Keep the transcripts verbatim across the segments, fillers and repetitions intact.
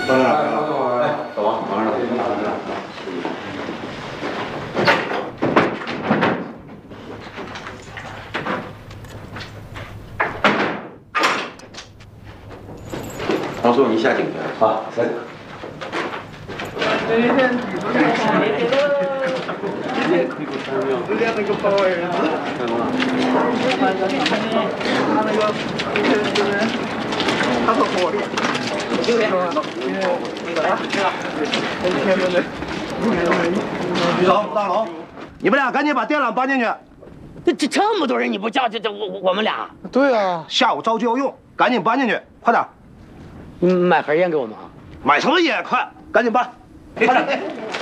等等，哎，走吧，马上走。王叔，你下警去啊，下警。 练那个包儿，他那个就是他很火力，就是说因为那个啊，跟前面的， 老大龙，你们俩赶紧把电缆搬进去。 这这这么多人，你不叫这这我我们俩？ 对啊，下午着急要用，赶紧搬进去，快点。 你买盒烟给我们啊？ 买什么烟？快，赶紧搬，快点，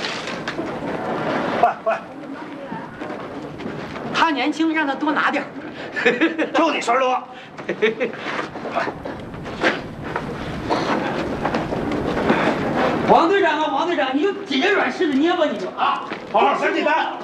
快快。 他年轻，让他多拿点儿。 就你事儿多。 王队长啊，王队长，你就紧着软柿子捏吧，你就啊， 好好赶紧搬。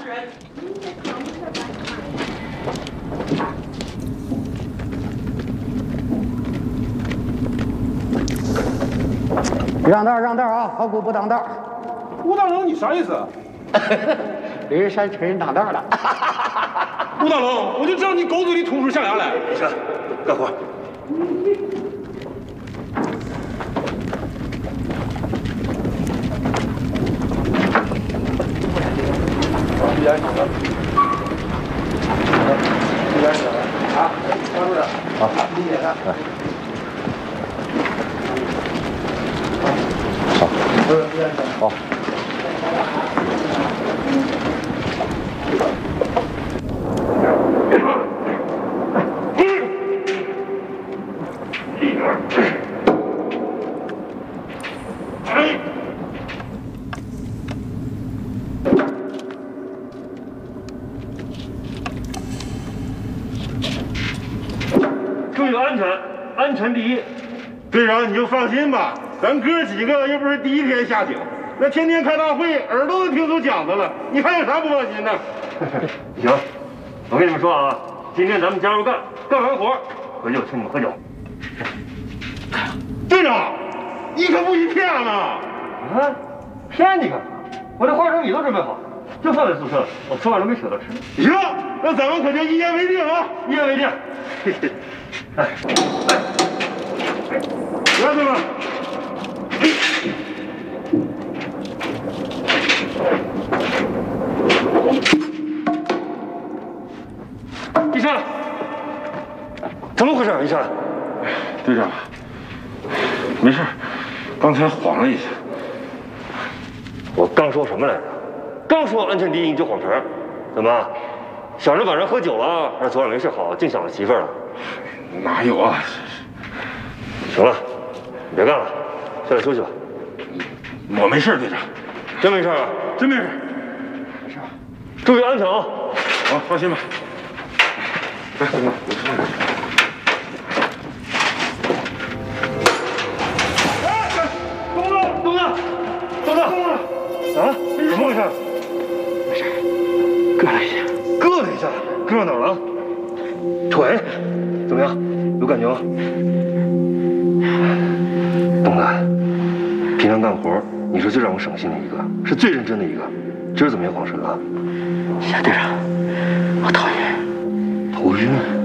让道让道啊，好狗不挡道。 吴大龙，你啥意思？ 雷山承认挡道了。 吴大龙，我就知道你狗嘴里吐出象牙来。 行，干活。一点小的，一点小的啊，抓住点，好，理解的。好，好。 注意安全，安全第一。队长，你就放心吧，咱哥几个又不是第一天下井，那天天开大会，耳朵都听出讲子了，你还有啥不放心的？行，我跟你们说啊，今天咱们加入干，干完活回去我请你们喝酒。队长，你可不许骗呢！啊，骗你干嘛？我这花生米都准备好，就放在宿舍，我吃完了没舍得吃。行，那咱们可就一言为定啊！一言为定。嘿嘿，哎哎，来，队们。一山，怎么回事？一山， 队长，没事，刚才晃了一下。 我刚说什么来着？刚说安全第一，你就晃神儿，怎么？想着晚上喝酒了，还是昨晚没睡好，净想着媳妇儿了？ 哪有啊？ 行了，你别干了，下来休息吧。 我没事，队长。 真没事啊？ 真没事。 没事。注意安全啊！ 好，放心吧。来，队长，我说你。东子，东子，东子，啊？怎么回事？ 没事，硌了一下。 硌了一下，硌到哪儿了？腿，怎么样？有感觉吗？东子，平常干活你是最让我省心的一个，是最认真的一个。今儿怎么也晃神了？ 夏队长，我头晕。 头晕？